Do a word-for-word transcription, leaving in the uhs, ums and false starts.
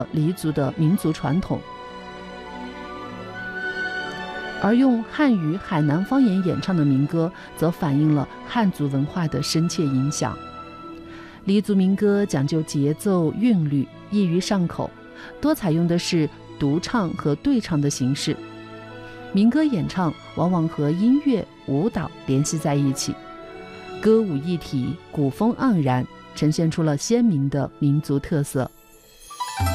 黎族的民族传统，而用汉语海南方言演唱的民歌则反映了汉族文化的深切影响。黎族民歌讲究节奏韵律，易于上口，多采用的是独唱和对唱的形式。民歌演唱往往和音乐舞蹈联系在一起，歌舞一体，古风盎然，呈现出了鲜明的民族特色。